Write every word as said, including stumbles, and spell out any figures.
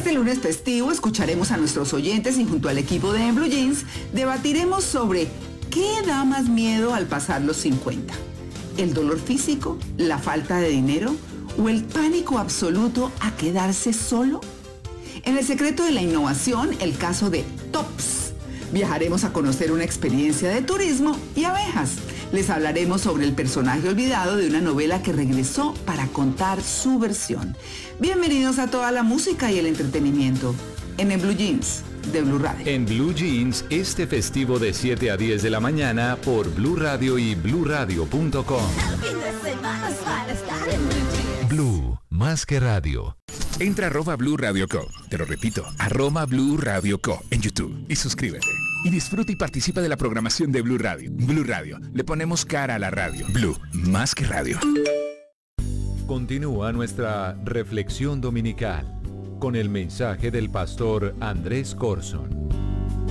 este lunes festivo escucharemos a nuestros oyentes y junto al equipo de En Blue Jeans debatiremos sobre qué da más miedo al pasar los cincuenta. ¿El dolor físico, la falta de dinero o el pánico absoluto a quedarse solo? En El secreto de la innovación, el caso de Tops. Viajaremos a conocer una experiencia de turismo y abejas. Les hablaremos sobre el personaje olvidado de una novela que regresó para contar su versión. Bienvenidos a toda la música y el entretenimiento en el Blue Jeans de Blue Radio. En Blue Jeans, este festivo de siete a diez de la mañana por Blue Radio y blue radio punto com. Blue, más que radio. Entra a arroba Blue Radio Co. Te lo repito, arroba Blue Radio Co. en YouTube y suscríbete. Y disfruta y participa de la programación de Blue Radio. Blue Radio, le ponemos cara a la radio. Blue, más que radio. Continúa nuestra reflexión dominical con el mensaje del pastor Andrés Corson.